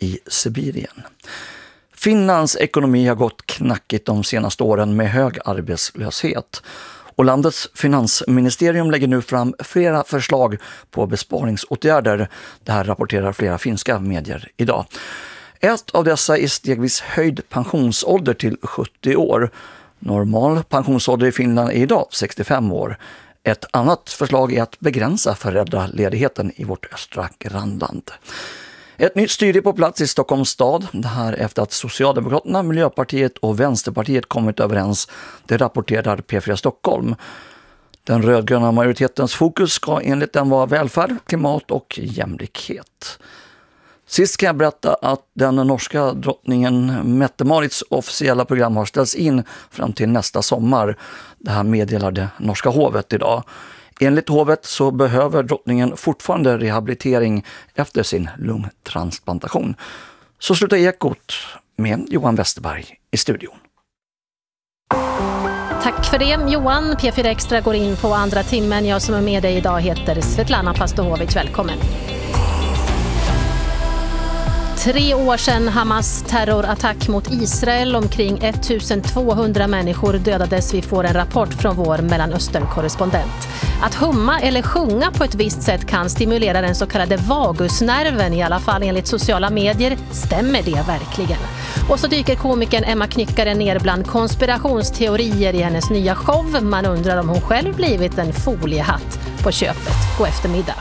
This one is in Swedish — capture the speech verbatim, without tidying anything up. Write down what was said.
i Sibirien. Finlands ekonomi har gått knackigt de senaste åren med hög arbetslöshet. Och landets finansministerium lägger nu fram flera förslag på besparingsåtgärder. Det här rapporterar flera finska medier idag. Ett av dessa är stegvis höjd pensionsålder till sjuttio år. Normal pensionsålder i Finland är idag sextiofem år. Ett annat förslag är att begränsa föräldraledigheten i vårt östra grannland. Ett nytt styre på plats i Stockholms stad. Det här efter att Socialdemokraterna, Miljöpartiet och Vänsterpartiet kommit överens. Det rapporterar P fyra Stockholm. Den rödgröna majoritetens fokus ska enligt den vara välfärd, klimat och jämlikhet. Sist kan jag berätta att den norska drottningen Mette-Marits officiella program har ställts in fram till nästa sommar. Det här meddelade norska hovet idag. Enligt hovet så behöver drottningen fortfarande rehabilitering efter sin lungtransplantation. Så slutar Ekot med Johan Westerberg i studion. Tack för det Johan. P fyra Extra går in på andra timmen. Jag som är med dig idag heter Svetlana Pastohovic. Välkommen. Tre år sedan Hamas terrorattack mot Israel. Omkring ettusentvåhundra människor dödades. Vi får en rapport från vår Mellanöstern-korrespondent. Att humma eller sjunga på ett visst sätt kan stimulera den så kallade vagusnerven, i alla fall enligt sociala medier. Stämmer det verkligen? Och så dyker komikern Emma Knyckare ner bland konspirationsteorier i hennes nya show. Man undrar om hon själv blivit en foliehatt på köpet. God eftermiddag.